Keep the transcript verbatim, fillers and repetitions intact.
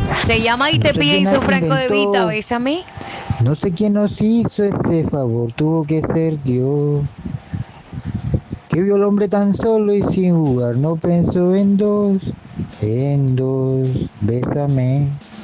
Se llama Y No te sé quién pienso, la Franco de inventó. Vita, bésame. No sé quién nos hizo ese favor, tuvo que ser Dios. Que vio al hombre tan solo y sin jugar, no pensó en dos, en dos, bésame.